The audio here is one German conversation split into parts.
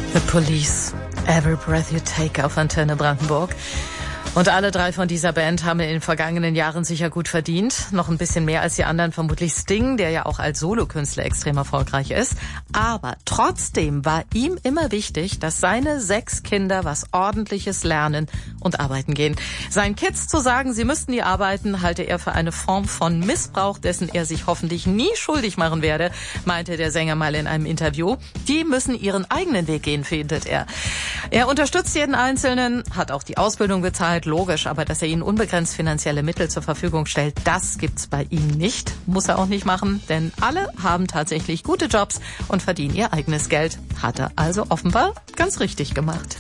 The Police, Every Breath You Take auf Antenne Brandenburg. Und alle drei von dieser Band haben in den vergangenen Jahren sicher gut verdient. Noch ein bisschen mehr als die anderen, vermutlich Sting, der ja auch als Solokünstler extrem erfolgreich ist. Aber trotzdem war ihm immer wichtig, dass seine 6 Kinder was Ordentliches lernen und arbeiten gehen. Seinen Kids zu sagen, sie müssten nie arbeiten, halte er für eine Form von Missbrauch, dessen er sich hoffentlich nie schuldig machen werde, meinte der Sänger mal in einem Interview. Die müssen ihren eigenen Weg gehen, findet er. Er unterstützt jeden Einzelnen, hat auch die Ausbildung bezahlt, logisch, aber dass er ihnen unbegrenzt finanzielle Mittel zur Verfügung stellt, das gibt's bei ihm nicht. Muss er auch nicht machen, denn alle haben tatsächlich gute Jobs und verdienen ihr eigenes Geld. Hat er also offenbar ganz richtig gemacht.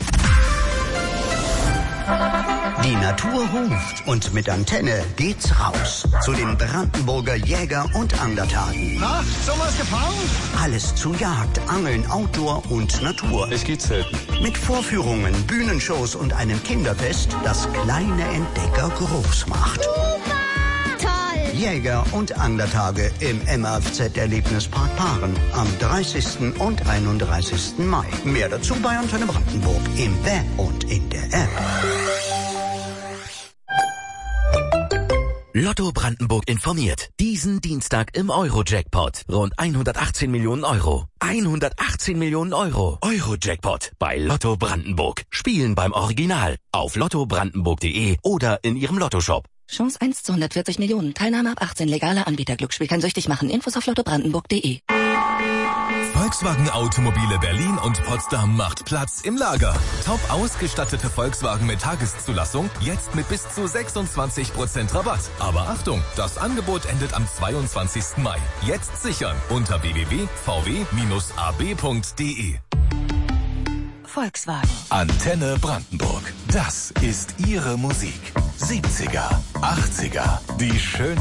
Die Natur ruft und mit Antenne geht's raus zu den Brandenburger Jäger- und Anglertagen. Na, sowas gefangen? Alles zu Jagd, Angeln, Outdoor und Natur. Ich geh zelten. Mit Vorführungen, Bühnenshows und einem Kinderfest, das kleine Entdecker groß macht. Toll! Jäger- und Anglertage im MAFZ-Erlebnispark Paaren am 30. und 31. Mai. Mehr dazu bei Antenne Brandenburg im Web und in der App. Lotto Brandenburg informiert. Diesen Dienstag im Euro-Jackpot. Rund 118 Millionen Euro. 118 Millionen Euro. Euro-Jackpot bei Lotto Brandenburg. Spielen beim Original. Auf lottobrandenburg.de oder in Ihrem Lottoshop. Chance 1 zu 140 Millionen. Teilnahme ab 18. Legaler Anbieter. Glücksspiel kann süchtig machen. Infos auf lottobrandenburg.de. Volkswagen Automobile Berlin und Potsdam macht Platz im Lager. Top ausgestattete Volkswagen mit Tageszulassung, jetzt mit bis zu 26% Rabatt. Aber Achtung, das Angebot endet am 22. Mai. Jetzt sichern unter www.vw-ab.de. Volkswagen. Antenne Brandenburg. Das ist Ihre Musik. 70er, 80er, die schönsten